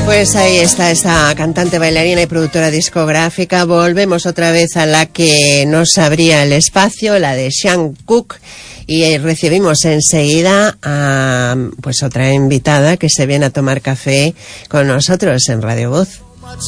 Pues ahí está esta cantante, bailarina y productora discográfica. Volvemos otra vez a la que nos abría el espacio, la de Sean Cook, y recibimos enseguida a pues otra invitada que se viene a tomar café con nosotros en Radio Voz.